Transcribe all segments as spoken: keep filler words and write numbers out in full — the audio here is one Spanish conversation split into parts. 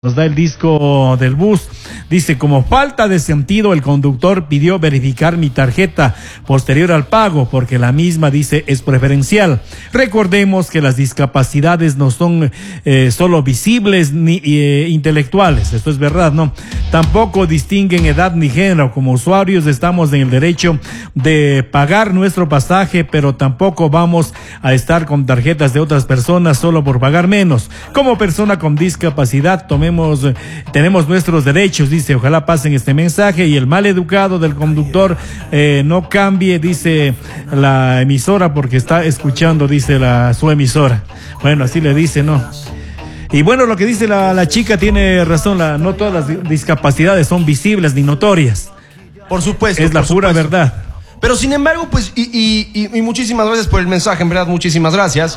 Nos da el disco del bus. Dice, como falta de sentido, el conductor pidió verificar mi tarjeta posterior al pago, porque la misma, dice, es preferencial. Recordemos que las discapacidades no son eh, solo visibles ni eh, intelectuales. Esto es verdad, ¿no? Tampoco distinguen edad ni género. Como usuarios estamos en el derecho de pagar nuestro pasaje, pero tampoco vamos a estar con tarjetas de otras personas solo por pagar menos. Como persona con discapacidad, tomemos tenemos nuestros derechos, dice. Ojalá pasen este mensaje y el mal educado del conductor eh, no cambie, dice la emisora, porque está escuchando, dice la su emisora. Bueno, así le dice, ¿no? Y bueno, lo que dice la, la chica tiene razón, la, no todas las discapacidades son visibles ni notorias. Por supuesto. Es la pura supuesto. verdad. Pero sin embargo, pues, y, y, y, y muchísimas gracias por el mensaje, en verdad, muchísimas gracias.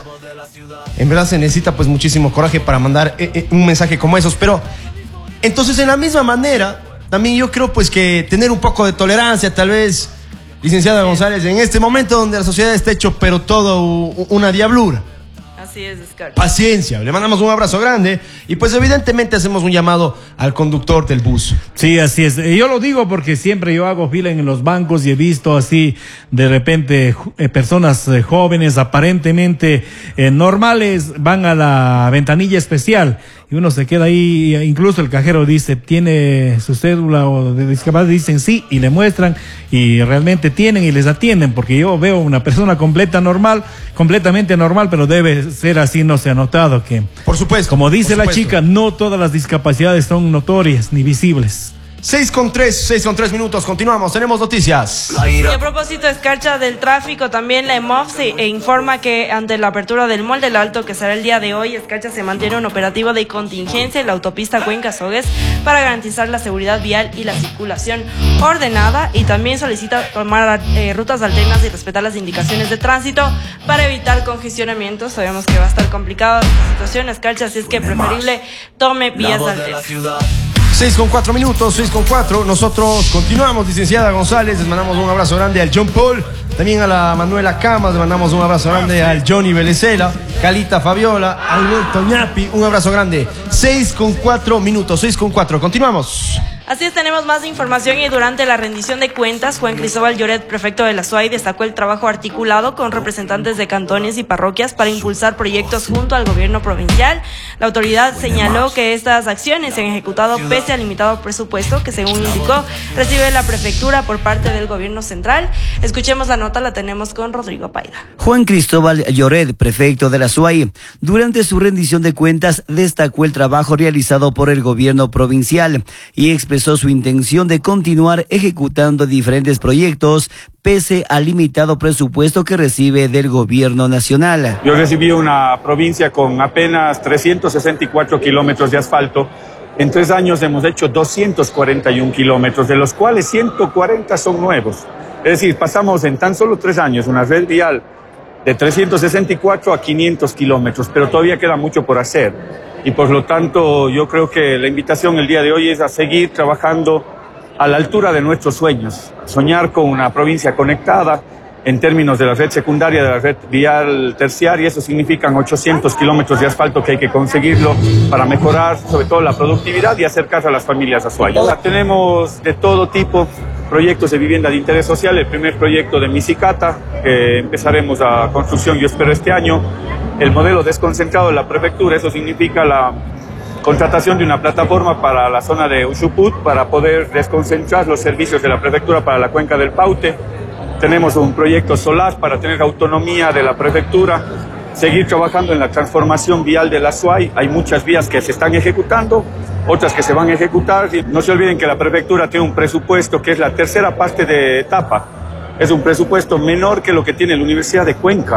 En verdad se necesita pues muchísimo coraje para mandar eh, eh, un mensaje como esos, pero entonces en la misma manera, también yo creo pues que tener un poco de tolerancia, tal vez, licenciada González, en este momento donde la sociedad está hecho pero todo una diablura. Así es, Descartes. Paciencia, le mandamos un abrazo grande y pues evidentemente hacemos un llamado al conductor del bus. Sí, así es. Yo lo digo porque siempre yo hago fila en los bancos y he visto así de repente eh, personas eh, jóvenes aparentemente eh, normales van a la ventanilla especial y uno se queda ahí, incluso el cajero dice, ¿tiene su cédula o de discapacidad? Dicen sí y le muestran y realmente tienen y les atienden, porque yo veo una persona completa normal, completamente normal, pero debe ser así, no se ha notado que, por supuesto, como dice la supuesto. chica, no todas las discapacidades son notorias ni visibles. seis con tres, seis con tres minutos, continuamos, tenemos noticias. Y a propósito, escarcha del tráfico, también la EMOF se e informa que ante la apertura del Mall del Alto, que será el día de hoy, escarcha se mantiene un operativo de contingencia en la autopista Cuenca-Sogues para garantizar la seguridad vial y la circulación ordenada, y también solicita tomar eh, rutas alternas y respetar las indicaciones de tránsito para evitar congestionamientos. Sabemos que va a estar complicada la situación, escarcha, así es que preferible tome vías alternas. seis con cuatro minutos, seis con cuatro. Nosotros continuamos, licenciada González. Les mandamos un abrazo grande al John Paul, también a la Manuela Camas. Les mandamos un abrazo grande al Johnny Belecela, Calita Fabiola, Alberto Ñapi. Un abrazo grande. seis con cuatro minutos, seis con cuatro. Continuamos. Así es, tenemos más información y durante la rendición de cuentas, Juan Cristóbal Lloret, prefecto de la S U A Y, destacó el trabajo articulado con representantes de cantones y parroquias para impulsar proyectos junto al gobierno provincial. La autoridad señaló que estas acciones se han ejecutado pese al limitado presupuesto que, según indicó, recibe la prefectura por parte del gobierno central. Escuchemos la nota, la tenemos con Rodrigo Paida. Juan Cristóbal Lloret, prefecto de la S U A Y, durante su rendición de cuentas destacó el trabajo realizado por el gobierno provincial y expresó expresó su intención de continuar ejecutando diferentes proyectos pese al limitado presupuesto que recibe del gobierno nacional. Yo recibí una provincia con apenas trescientos sesenta y cuatro kilómetros de asfalto. En tres años hemos hecho doscientos cuarenta y un kilómetros, de los cuales ciento cuarenta son nuevos. Es decir, pasamos en tan solo tres años una red vial de trescientos sesenta y cuatro a quinientos kilómetros, pero todavía queda mucho por hacer. Y por lo tanto, yo creo que la invitación el día de hoy es a seguir trabajando a la altura de nuestros sueños. Soñar con una provincia conectada en términos de la red secundaria, de la red vial terciaria. Eso significan ochocientos kilómetros de asfalto que hay que conseguirlo para mejorar sobre todo la productividad y acercar a las familias a su ayuda. Tenemos de todo tipo proyectos de vivienda de interés social. El primer proyecto de Misicata, que empezaremos a construcción, yo espero, este año. El modelo desconcentrado de la prefectura, eso significa la contratación de una plataforma para la zona de Ushuput para poder desconcentrar los servicios de la prefectura para la cuenca del Paute. Tenemos un proyecto solar para tener autonomía de la prefectura, seguir trabajando en la transformación vial de la S U A Y. Hay muchas vías que se están ejecutando, otras que se van a ejecutar. Y no se olviden que la prefectura tiene un presupuesto que es la tercera parte de etapa. Es un presupuesto menor que lo que tiene la Universidad de Cuenca.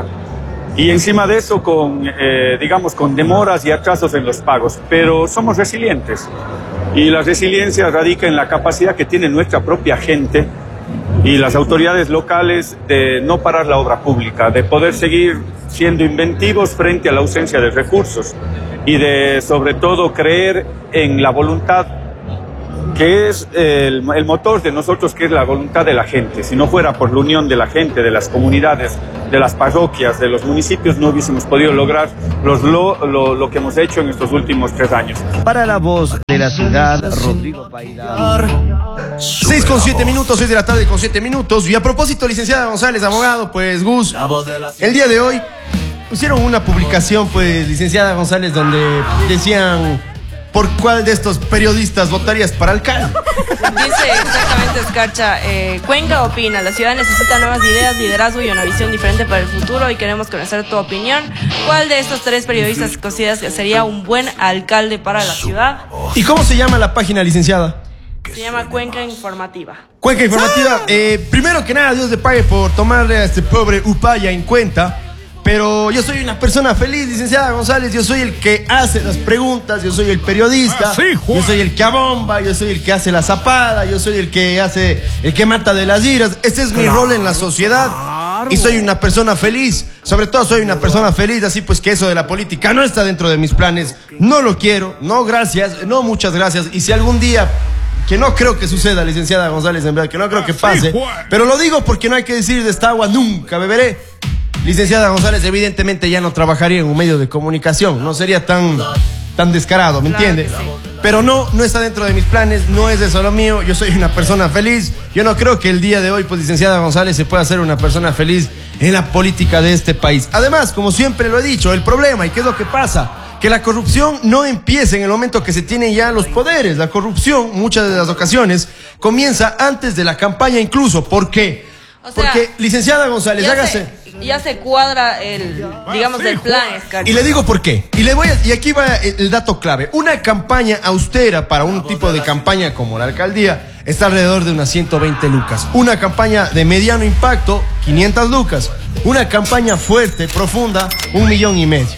Y encima de eso, con, eh, digamos, con demoras y atrasos en los pagos. Pero somos resilientes. Y la resiliencia radica en la capacidad que tiene nuestra propia gente y las autoridades locales de no parar la obra pública, de poder seguir siendo inventivos frente a la ausencia de recursos y de, sobre todo, creer en la voluntad que es el, el motor de nosotros, que es la voluntad de la gente. Si no fuera por la unión de la gente, de las comunidades, de las parroquias, de los municipios, no hubiésemos podido lograr los, lo, lo, lo que hemos hecho en estos últimos tres años. Para la voz de la ciudad, Rodrigo Paidar. seis con siete minutos, seis de la tarde con siete minutos. Y a propósito, licenciada González, abogado, pues Gus, el día de hoy pusieron una publicación, pues, licenciada González, donde decían: ¿por cuál de estos periodistas votarías para alcalde? Dice exactamente Escarcha, eh, Cuenca opina, la ciudad necesita nuevas ideas, liderazgo y una visión diferente para el futuro y queremos conocer tu opinión. ¿Cuál de estos tres periodistas consideras que sería un buen alcalde para la ciudad? ¿Y cómo se llama la página, licenciada? Se llama Cuenca Informativa. Cuenca Informativa. Eh, primero que nada, Dios le pague por tomarle a este pobre Upaya en cuenta. Pero yo soy una persona feliz, licenciada González. Yo soy el que hace las preguntas, yo soy el periodista, yo soy el que abomba, yo soy el que hace la zapada, yo soy el que hace, el que mata de las iras. Este es mi rol en la sociedad y soy una persona feliz. Sobre todo soy una persona feliz, así pues que eso de la política no está dentro de mis planes. No lo quiero, no gracias, no muchas gracias. Y si algún día, que no creo que suceda, licenciada González, en verdad, que no creo que pase, pero lo digo porque no hay que decir de esta agua nunca beberé. Licenciada González, evidentemente ya no trabajaría en un medio de comunicación, no sería tan, tan descarado, ¿me entiende? Claro, sí. Pero no, no está dentro de mis planes, no es eso lo mío, yo soy una persona feliz. Yo no creo que el día de hoy, pues, licenciada González, se pueda ser una persona feliz en la política de este país. Además, como siempre lo he dicho, el problema, ¿y qué es lo que pasa? Que la corrupción no empieza en el momento que se tienen ya los poderes. La corrupción, muchas de las ocasiones, comienza antes de la campaña incluso. ¿Por qué? O sea, porque, licenciada González, ya hágase... Se, ya se cuadra el, digamos, el plan, Escarcha. Y le digo por qué. Y le voy a, y aquí va el, el dato clave. Una campaña austera para un tipo de campaña como la alcaldía está alrededor de unas ciento veinte lucas. Una campaña de mediano impacto, quinientas lucas. Una campaña fuerte, profunda, un millón y medio.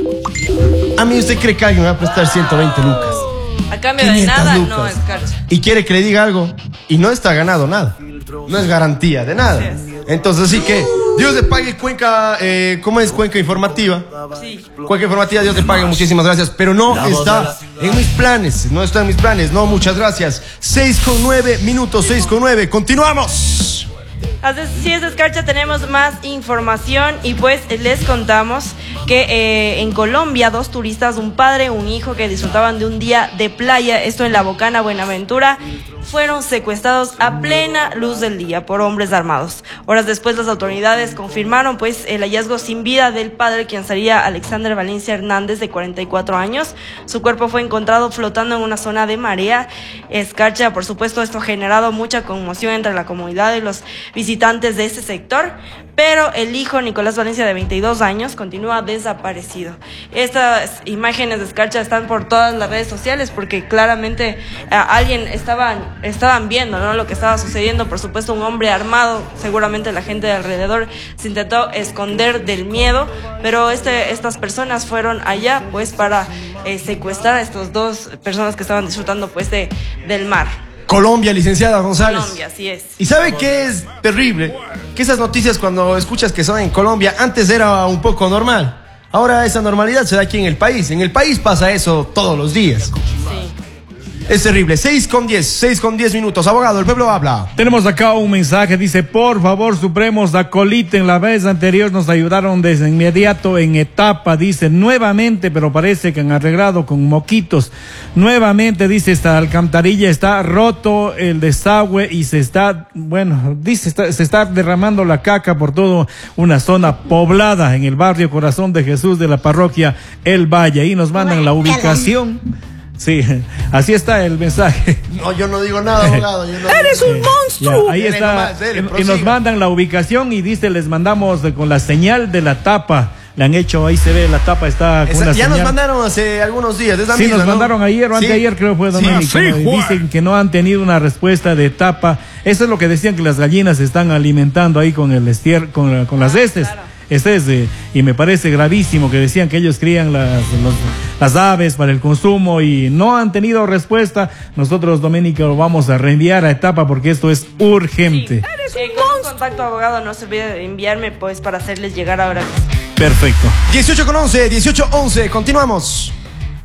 A mí, ¿usted cree que alguien me va a prestar ciento veinte lucas? A cambio de nada, lucas. No, Escarcha. Y quiere que le diga algo y no está ganado nada. No es garantía de nada. Entonces, así que Dios le pague Cuenca, eh, ¿cómo es Cuenca Informativa? Sí. Cuenca Informativa, Dios le pague, muchísimas gracias. Pero no está en mis planes, no está en mis planes, no, muchas gracias. seis con nueve minutos, seis con nueve, continuamos. Así es, Escarcha, tenemos más información y pues les contamos que eh, en Colombia dos turistas, un padre y un hijo que disfrutaban de un día de playa, esto en La Bocana, Buenaventura, fueron secuestrados a plena luz del día por hombres armados. Horas después las autoridades confirmaron pues el hallazgo sin vida del padre, quien sería Alexander Valencia Hernández, de cuarenta y cuatro años. Su cuerpo fue encontrado flotando en una zona de marea. Escarcha, por supuesto, esto ha generado mucha conmoción entre la comunidad y los visitantes de este sector, pero el hijo, Nicolás Valencia, de veintidós años, continúa desaparecido. Estas imágenes de Escarcha están por todas las redes sociales porque claramente a alguien estaban, estaban viendo, ¿no?, lo que estaba sucediendo. Por supuesto, un hombre armado, seguramente la gente de alrededor se intentó esconder del miedo, pero este, estas personas fueron allá pues para eh, secuestrar a estas dos personas que estaban disfrutando pues de, del mar. Colombia, licenciada González. Colombia, así es. ¿Y sabe qué es terrible? Que esas noticias, cuando escuchas que son en Colombia, antes era un poco normal. Ahora esa normalidad se da aquí en el país. En el país pasa eso todos los días. Sí. Es terrible. seis con diez, seis con diez minutos. Abogado, el pueblo habla. Tenemos acá un mensaje, dice: por favor, Supremos, acoliten. La vez anterior nos ayudaron desde inmediato en etapa, dice, nuevamente, pero parece que han arreglado con moquitos. Nuevamente, dice, esta alcantarilla está roto, el desagüe, y se está, bueno, dice, está, se está derramando la caca por toda una zona poblada en el barrio Corazón de Jesús de la parroquia El Valle. Ahí nos mandan la ubicación. Sí, así está el mensaje. No, yo no digo nada, abogado. Yo no ¡Eres digo... un monstruo! Ya, ahí está. Nomás, dele, y, y nos mandan la ubicación y dice, les mandamos con la señal de la tapa. Le han hecho, ahí se ve, la tapa está con Esa, una ya señal. Nos mandaron hace algunos días. Es la sí, misma, nos ¿no? mandaron ayer o anteayer, sí, creo fue Domenico. Sí, sí, ¿no? Y dicen que no han tenido una respuesta de etapa. Eso es lo que decían, que las gallinas se están alimentando ahí con el estier, con, con las heces. Claro. Este es de, y me parece gravísimo que decían que ellos crían las, los, las aves para el consumo y no han tenido respuesta. Nosotros, Domenico, lo vamos a reenviar a etapa porque esto es urgente. Sí. Eh, con un contacto, abogado, no se olvide de enviarme pues para hacerles llegar ahora. Perfecto. dieciocho con once, dieciocho once, continuamos.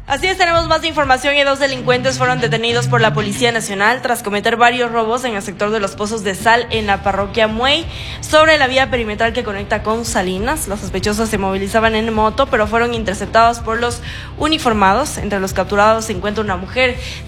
Así es, tenemos más información y dos delincuentes fueron detenidos por la Policía Nacional tras cometer varios robos en el sector de los pozos de sal en la parroquia Muey, sobre la vía perimetral que conecta con Salinas. Los sospechosos se movilizaban en moto, pero fueron interceptados por los uniformados. Entre los capturados se encuentra una mujer